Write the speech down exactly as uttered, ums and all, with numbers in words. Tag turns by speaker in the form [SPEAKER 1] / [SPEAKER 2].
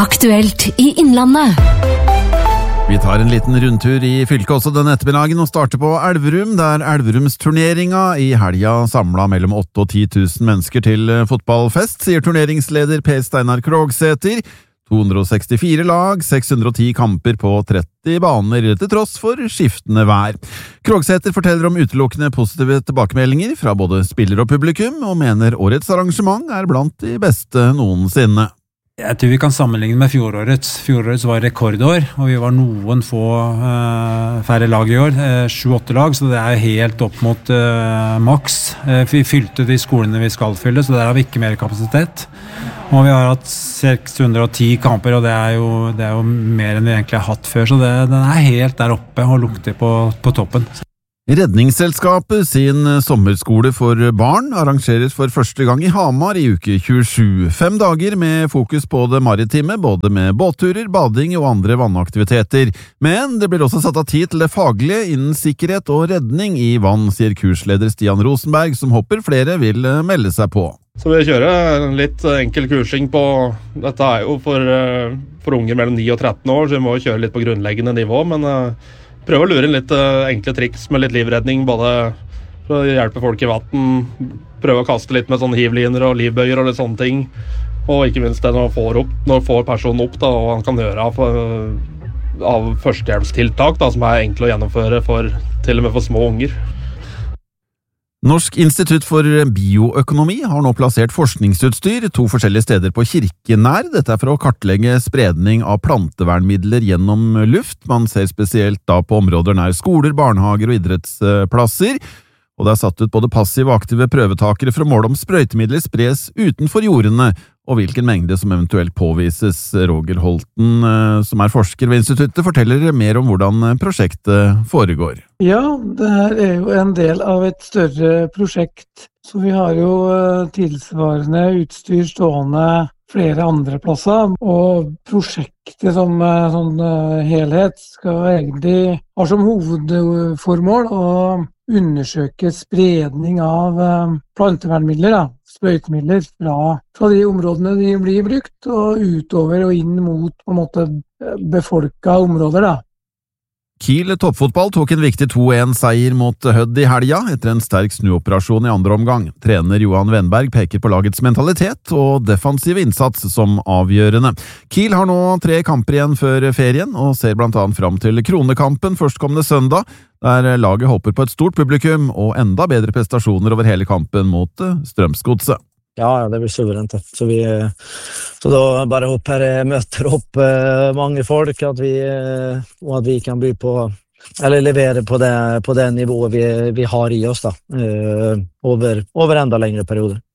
[SPEAKER 1] Aktuelt i Innlandet.
[SPEAKER 2] Vi tar en liten rundtur i fylket også denne ettermiddagen og starter på Elverum, der Elverumsturneringa i helga samlet mellom åtte og ti tusen mennesker til fotballfest, sier turneringsleder Per Steinar Krogsæter. to hundre og sekstifire lag, seks hundre og ti kamper på tretti baner, til tross for skiftende vær. Krogsæter forteller om utelukkende positive tilbakemeldinger fra både spiller og publikum, og mener årets arrangement er blant de beste noensinne.
[SPEAKER 3] Jeg tror vi kan sammenligne med fjorårets. Fjorårets var rekordår, og vi var noen få uh, færre lag i år, uh, sju-åtte lag, så det er helt opp mot uh, maks. Uh, vi fylte de skolene vi skal fylle, så der har vi ikke mer kapasitet. Og vi har hatt seks hundre og ti kamper, og det er jo, det er jo mer enn vi egentlig har hatt før, så det, den er helt der oppe og lukter på, på toppen.
[SPEAKER 2] Redningsselskapet sin sommerskole for barn arrangeres for første gang i Hamar i uke tjuesju. Fem dager med fokus på det maritime, både med båtturer, bading og andre vannaktiviteter. Men det blir også satt av tid til det faglige innen sikkerhet og redning i vann, sier kursleder Stian Rosenberg, som håper flere vil melde seg på.
[SPEAKER 4] Så vi kjører en litt enkel kursing på, dette er jo for, for unger mellom ni og tretten år, så vi må kjøre litt på grunnleggende nivå, men prøve å lure inn litt uh, enkle triks med litt livredning, både for å hjelpe folk i vatten, prøve å kaste litt med sånne hivliner og livbøyer og litt sånne ting, og ikke minst det når får, opp, når får personen opp da, og han kan gjøre av, av førstehjelpstiltak da, som er enkle å gjennomføre for, til og med for små unger.
[SPEAKER 2] Norsk institutt for bioøkonomi har nå plassert forskningsutstyr to forskjellige steder på Kirkenær. Dette er for å kartlegge spredning av plantevernmidler gjennom luft. Man ser spesielt da på områder nær skoler, barnehager og idrettsplasser. Og det er satt ut både passive og aktive prøvetakere for å måle om sprøytemidler spres utenfor jordene, og hvilken mengde som eventuelt påvises. Roger Holten, som er forsker ved instituttet, forteller mer om hvordan prosjektet foregår.
[SPEAKER 5] Ja, det her er jo en del av et større prosjekt, så vi har jo tilsvarende utstyr stående flere andre plasser, og prosjektet som sånn helhet skal egentlig ha som hovedformål å undersøke spredning av plantevernmidler, da, sprøytemidler fra, fra de områdene de blir brukt, og utover og inn mot på en måte befolka områder, da.
[SPEAKER 2] Kiel toppfotball tok en viktig to-en-seier mot Hødd i helga etter en sterk snuoperasjon i andre omgang. Trener Johan Wenberg peker på lagets mentalitet og defensiv innsats som avgjørende. Kiel har nå tre kamper igjen før ferien, og ser blant annet fram til Kronekampen førstkommende søndag, der laget håper på et stort publikum og enda bedre prestasjoner over hele kampen mot Strømsgodset.
[SPEAKER 6] Ja, det blir suverent. Så, vi, så da bare håper jeg møter opp eh, mange folk, at vi, eh, og at vi kan by på, eller levere på det, på det nivået vi, vi har i oss da, eh, over, over enda lengre perioder.